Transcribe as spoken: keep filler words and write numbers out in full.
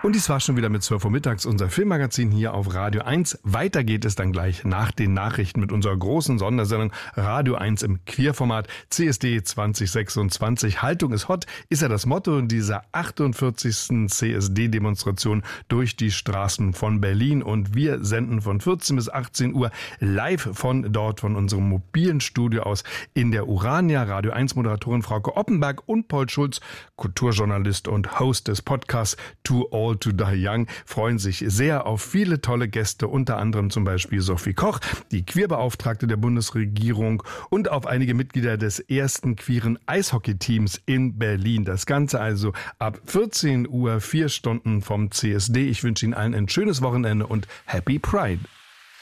Und dies war schon wieder mit zwölf Uhr mittags unser Filmmagazin hier auf Radio eins. Weiter geht es dann gleich nach den Nachrichten mit unserer großen Sondersendung Radio eins im Queerformat C S D zwanzig sechsundzwanzig. Haltung ist hot, ist ja das Motto dieser achtundvierzigsten C S D-Demonstration durch die Straßen von Berlin. Und wir senden von vierzehn bis achtzehn Uhr live von dort, von unserem mobilen Studio aus in der Urania. Radio eins-Moderatorin Frauke Oppenberg und Paul Schulz, Kulturjournalist und Host des Podcasts Too Old to Die Young, freuen sich sehr auf viele tolle Gäste, unter anderem zum Beispiel Sophie Koch, die Queerbeauftragte der Bundesregierung, und auf einige Mitglieder des ersten queeren Eishockey-Teams in Berlin. Das Ganze also ab vierzehn Uhr, vier Stunden vom C S D. Ich wünsche Ihnen allen ein schönes Wochenende und Happy Pride.